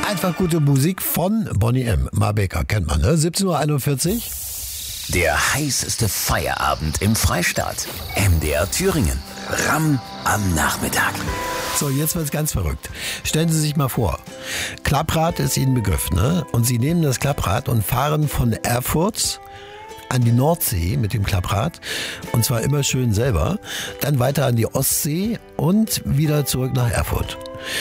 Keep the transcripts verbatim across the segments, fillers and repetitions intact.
Einfach gute Musik von Bonnie M. Marbeka kennt man, ne? siebzehn Uhr einundvierzig. Der heißeste Feierabend im Freistaat. M D R Thüringen. Ramm am Nachmittag. So, jetzt wird's ganz verrückt. Stellen Sie sich mal vor, Klapprad ist Ihnen Begriff, ne? Und Sie nehmen das Klapprad und fahren von Erfurt an die Nordsee mit dem Klapprad, und zwar immer schön selber, dann weiter an die Ostsee und wieder zurück nach Erfurt.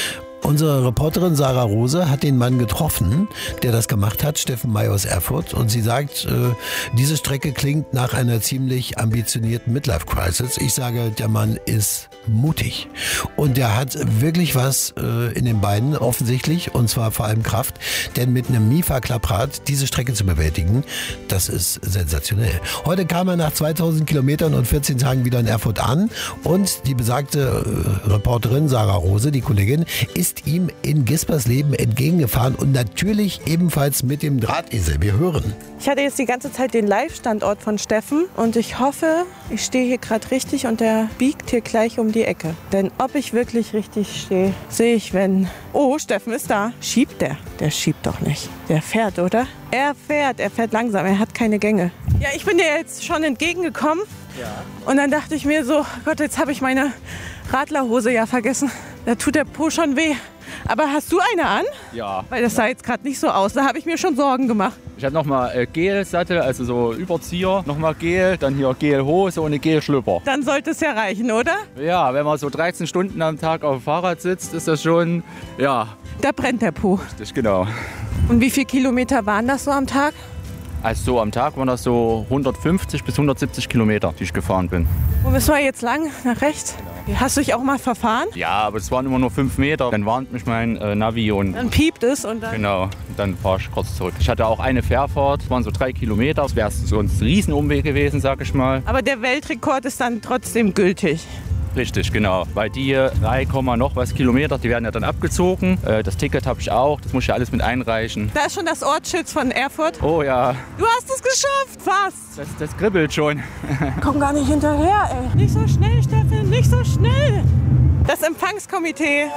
Unsere Reporterin Sarah Rose hat den Mann getroffen, der das gemacht hat, Steffen May aus Erfurt. Und sie sagt, äh, diese Strecke klingt nach einer ziemlich ambitionierten Midlife-Crisis. Ich sage, der Mann ist mutig. Und der hat wirklich was äh, in den Beinen, offensichtlich. Und zwar vor allem Kraft. Denn mit einem Mifa-Klapprad diese Strecke zu bewältigen, das ist sensationell. Heute kam er nach zweitausend Kilometern und vierzehn Tagen wieder in Erfurt an. Und die besagte äh, Reporterin Sarah Rose, die Kollegin, ist ihm in Gispersleben entgegengefahren und natürlich ebenfalls mit dem Drahtesel. Wir hören. Ich hatte jetzt die ganze Zeit den Live-Standort von Steffen und ich hoffe, ich stehe hier gerade richtig und der biegt hier gleich um die Ecke. Denn ob ich wirklich richtig stehe, sehe ich, wenn... Oh, Steffen ist da. Schiebt der? Der schiebt doch nicht. Der fährt, oder? Er fährt, er fährt langsam, er hat keine Gänge. Ja, ich bin dir jetzt schon entgegengekommen. Ja. Und dann dachte ich mir so, Gott, jetzt habe ich meine Radlerhose ja vergessen. Da tut der Po schon weh. Aber hast du eine an? Ja. Weil das sah jetzt gerade nicht so aus. Da habe ich mir schon Sorgen gemacht. Ich habe nochmal äh, Gel-Sattel, also so Überzieher, nochmal Gel, dann hier Gel-Hose und eine Gel-Schlüpper. Dann sollte es ja reichen, oder? Ja, wenn man so dreizehn Stunden am Tag auf dem Fahrrad sitzt, ist das schon, ja. Da brennt der Po. Richtig, genau. Und wie viele Kilometer waren das so am Tag? Also so am Tag waren das so hundertfünfzig bis hundertsiebzig Kilometer, die ich gefahren bin. Wo müssen wir jetzt lang? Nach rechts? Genau. Hast du dich auch mal verfahren? Ja, aber es waren immer nur fünf Meter. Dann warnt mich mein äh, Navi und... Dann piept es und dann... Genau, und dann fahre ich kurz zurück. Ich hatte auch eine Fährfahrt, das waren so drei Kilometer. Das wäre so ein Riesenumweg gewesen, sag ich mal. Aber der Weltrekord ist dann trotzdem gültig. Richtig, genau. Weil die drei, noch was Kilometer, die werden ja dann abgezogen. Das Ticket habe ich auch, das muss ich ja alles mit einreichen. Da ist schon das Ortsschild von Erfurt. Oh ja. Du hast es geschafft, fast. Das, das kribbelt schon. Komm gar nicht hinterher, ey. Nicht so schnell, Steffen, nicht so schnell. Das Empfangskomitee.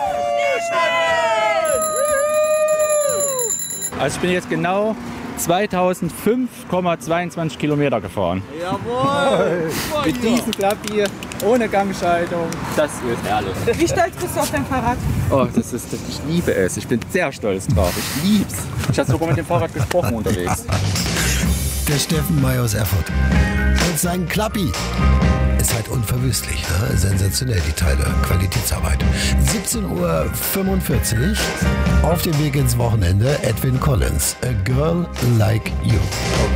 Also ich bin jetzt genau zweitausendfünf Komma zweiundzwanzig Kilometer gefahren. Jawohl! Mit diesem Klappi, ohne Gangschaltung. Das ist herrlich. Wie stolz bist du auf dein Fahrrad? Oh, das ist, das, ich liebe es. Ich bin sehr stolz drauf. Ich lieb's. Ich habe sogar mit dem Fahrrad gesprochen unterwegs. Der Steffen May aus Erfurt. Und sein Klappi ist halt unverwüstlich, ne? Sensationell, die Teile. Qualitätsarbeit. siebzehn Uhr fünfundvierzig. Auf dem Weg ins Wochenende Edwyn Collins. A Girl Like You.